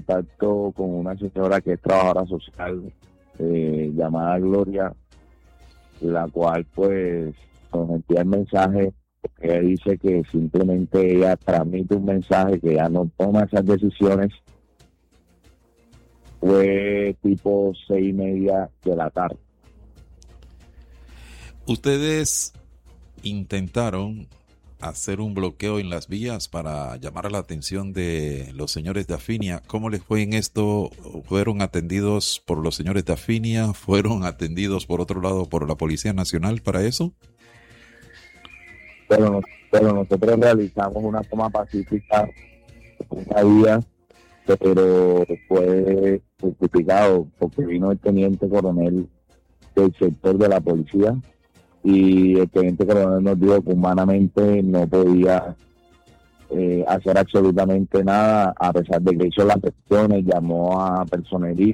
contacto con una señora que es trabajadora social llamada Gloria, la cual pues nos envía el mensaje. Ella dice que simplemente ella transmite un mensaje, que ella no toma esas decisiones. Fue tipo 6:30 de la tarde. Ustedes intentaron hacer un bloqueo en las vías para llamar la atención de los señores de Afinia. ¿Cómo les fue en esto? ¿Fueron atendidos por los señores de Afinia? ¿Fueron atendidos por otro lado por la Policía Nacional para eso? Pero nosotros realizamos una toma pacífica una vía, pero fue justificado porque vino el teniente coronel del sector de la policía y el teniente coronel nos dijo que humanamente no podía hacer absolutamente nada, a pesar de que hizo las gestiones, llamó a personería